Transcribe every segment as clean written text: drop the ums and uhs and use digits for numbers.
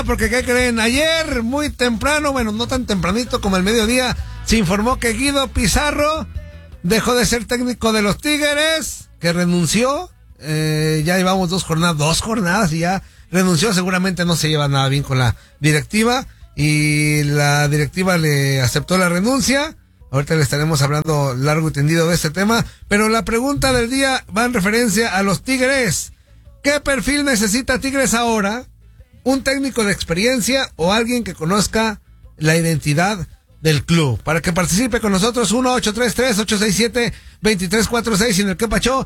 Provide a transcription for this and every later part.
porque ¿qué creen? Ayer, muy temprano, bueno, no tan tempranito como el mediodía, se informó que Guido Pizarro dejó de ser técnico de los Tigres, que renunció. Ya llevamos dos jornadas y ya renunció. Seguramente no se lleva nada bien con la directiva y la directiva le aceptó la renuncia. Ahorita le estaremos hablando largo y tendido de este tema, pero la pregunta del día va en referencia a los Tigres. ¿Qué perfil necesita Tigres ahora? ¿Un técnico de experiencia o alguien que conozca la identidad del club? Para que participe con nosotros, 1-833-867-2346 y en el que pachó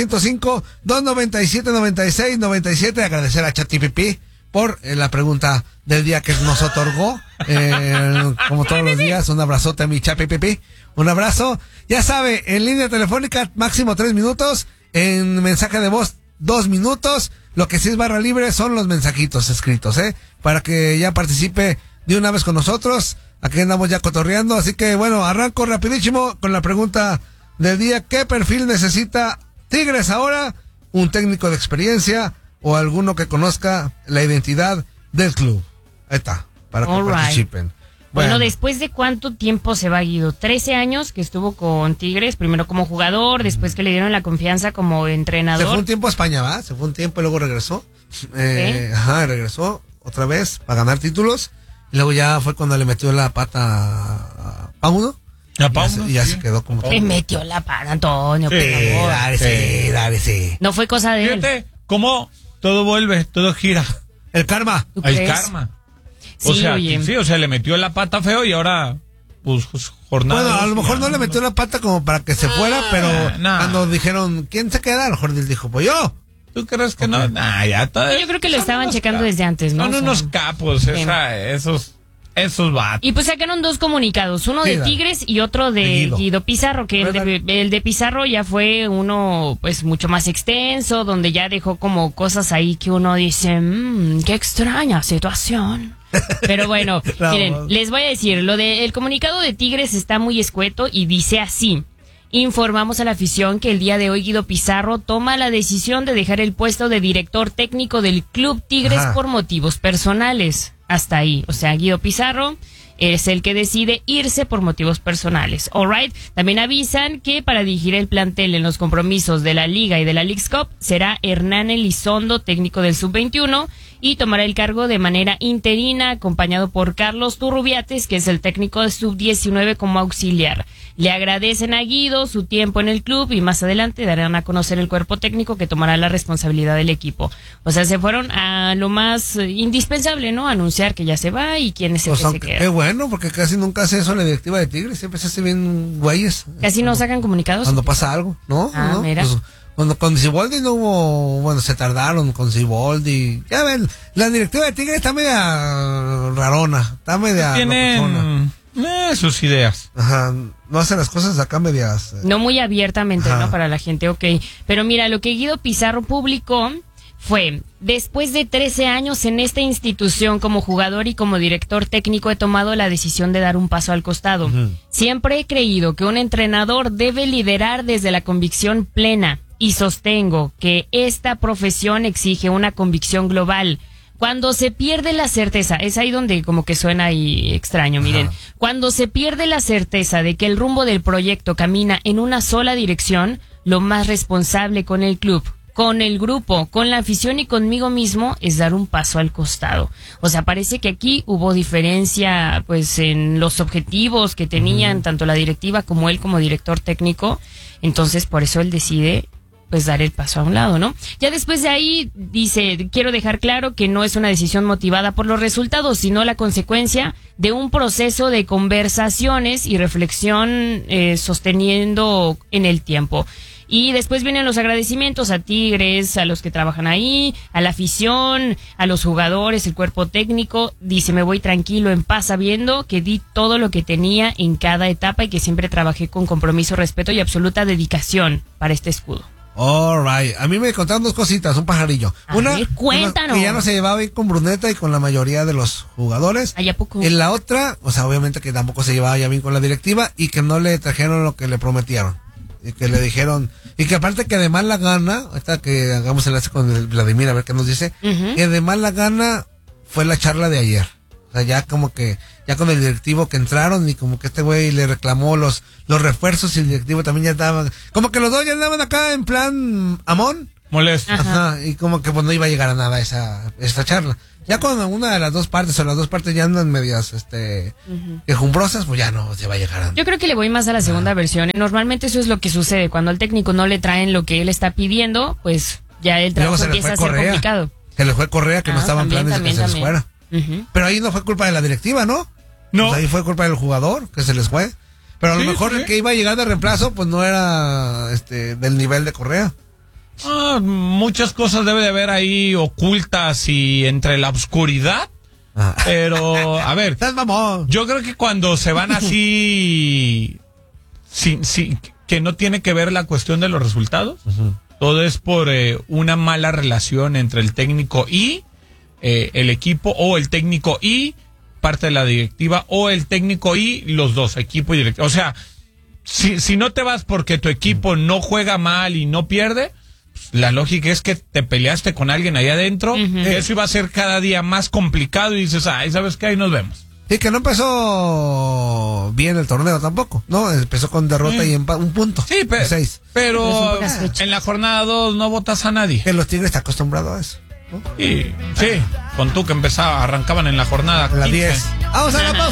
305-297-9697. Agradecer a ChatGPT por la pregunta del día que nos otorgó, como todos los días. Un abrazote a mi ChatGPT, un abrazo. Ya sabe, en línea telefónica máximo 3 minutos, en mensaje de voz 2 minutos. Lo que sí es barra libre son los mensajitos escritos, para que ya participe de una vez con nosotros. Aquí andamos ya cotorreando, así que bueno, arranco rapidísimo con la pregunta del día. ¿Qué perfil necesita Tigres ahora? ¿Un técnico de experiencia o alguno que conozca la identidad del club? Ahí está, para que participen. Bueno, ¿después de cuánto tiempo se va Guido? 13 años que estuvo con Tigres, primero como jugador, después que le dieron la confianza como entrenador. Se fue un tiempo a España, ¿va? Se fue un tiempo y luego regresó. Regresó otra vez para ganar títulos. Y luego ya fue cuando le metió la pata a Pauno. Y ya se quedó como... Le metió la pata, Antonio, por favor. Sí. No fue cosa de él. Fíjate cómo todo vuelve, todo gira. El karma. El karma. Sí, o sea, le metió la pata feo y ahora, pues, jornada. Bueno, a lo mejor no le metió la pata como para que se fuera, pero cuando dijeron, ¿quién se queda? A lo mejor él dijo, pues yo. ¿Tú crees que no? Ya está. Yo creo que lo estaban checando desde antes, ¿no? Son unos capos, esos vatos. Y pues sacaron 2 comunicados, uno de Tigres y otro de Guido Pizarro, que el de Pizarro ya fue uno pues mucho más extenso, donde ya dejó como cosas ahí que uno dice, qué extraña situación. Pero bueno, miren, les voy a decir, el comunicado de Tigres está muy escueto y dice así: informamos a la afición que el día de hoy Guido Pizarro toma la decisión de dejar el puesto de director técnico del Club Tigres por motivos personales. Hasta ahí, o sea, Guido Pizarro es el que decide irse por motivos personales. Alright, también avisan que para dirigir el plantel en los compromisos de la Liga y de la Leagues Cup será Hernán Elizondo, técnico del Sub-21, y tomará el cargo de manera interina, acompañado por Carlos Turrubiates, que es el técnico de Sub-19 como auxiliar. Le agradecen a Guido su tiempo en el club y más adelante darán a conocer el cuerpo técnico que tomará la responsabilidad del equipo. O sea, se fueron a lo más indispensable, ¿no? Anunciar que ya se va y quién es el que se queda. Qué bueno, porque casi nunca hace eso la directiva de Tigres, siempre se hace bien güeyes. Casi no sacan comunicados. Cuando pasa algo, ¿no? Ah, ¿no? mira. Pues, cuando con Siboldi no hubo, bueno, se tardaron con Siboldi. Ya ven, la directiva de Tigres está media rarona, está media... Tienen sus ideas. Ajá, no hacen las cosas acá medias... No muy abiertamente, ¿no? Para la gente, ok. Pero mira, lo que Guido Pizarro publicó fue: después de 13 años en esta institución como jugador y como director técnico, he tomado la decisión de dar un paso al costado. Siempre he creído que un entrenador debe liderar desde la convicción plena y sostengo que esta profesión exige una convicción global. Cuando se pierde la certeza, es ahí donde como que suena ahí extraño, miren. Cuando se pierde la certeza de que el rumbo del proyecto camina en una sola dirección, lo más responsable con el club, con el grupo, con la afición y conmigo mismo es dar un paso al costado. O sea, parece que aquí hubo diferencia pues en los objetivos que tenían tanto la directiva como él como director técnico. Entonces por eso él decide pues dar el paso a un lado, ¿no? Ya después de ahí dice: quiero dejar claro que no es una decisión motivada por los resultados, sino la consecuencia de un proceso de conversaciones y reflexión sosteniendo en el tiempo. Y después vienen los agradecimientos a Tigres, a los que trabajan ahí, a la afición, a los jugadores, el cuerpo técnico. Dice: me voy tranquilo, en paz, sabiendo que di todo lo que tenía en cada etapa y que siempre trabajé con compromiso, respeto y absoluta dedicación para este escudo. Alright, a mí me contaron 2 cositas, un pajarillo. Una, cuéntanos. Que ya no se llevaba bien con Bruneta y con la mayoría de los jugadores. ¿A poco? En la otra, o sea, obviamente que tampoco se llevaba ya bien con la directiva y que no le trajeron lo que le prometieron. Y que le dijeron, y que aparte que de mala gana, ahorita que hagamos el enlace con el Vladimir a ver qué nos dice, que de mala gana fue la charla de ayer. O sea, ya como que, ya con el directivo que entraron y como que este güey le reclamó los refuerzos y el directivo también ya estaba, como que los dos ya andaban acá en plan Amón. Molesto. Ajá, y como que pues no iba a llegar a nada esta charla. Ya cuando una de las dos partes o las dos partes ya andan medias quejumbrosas, pues ya no se va a llegar a nada. Yo creo que le voy más a la segunda versión. Normalmente eso es lo que sucede. Cuando al técnico no le traen lo que él está pidiendo, pues ya el trabajo empieza a ser complicado. Se le fue Correa, que no estaba en planes de que se les fuera. Pero ahí no fue culpa de la directiva, ¿no? No. Pues ahí fue culpa del jugador, que se les fue. Pero a lo mejor el que iba a llegar de reemplazo, pues no era del nivel de Correa. Muchas cosas debe de haber ahí ocultas y entre la oscuridad. Pero, a ver, yo creo que cuando se van así, que no tiene que ver la cuestión de los resultados, todo es por una mala relación entre el técnico y el equipo, o el técnico y parte de la directiva, o el técnico y los dos, equipo y directiva. O sea, si no te vas porque tu equipo no juega mal y no pierde, la lógica es que te peleaste con alguien ahí adentro, que eso iba a ser cada día más complicado y dices, ¿sabes qué? Ahí nos vemos. Sí, que no empezó bien el torneo tampoco, ¿no? Empezó con derrota y un punto. Sí, pero en la jornada 2 no votas a nadie. Que los Tigres están acostumbrados a eso, ¿no? Sí, con tú que arrancaban en la jornada 15. La 10. Vamos a la pausa.